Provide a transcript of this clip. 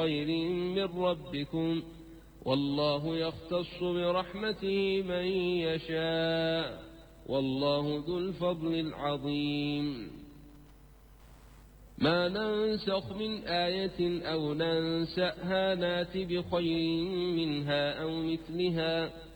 خير من ربكم والله يختص برحمته من يشاء والله ذو الفضل العظيم. ما ننسخ من آية أو ننسأها نات بخير منها أو مثلها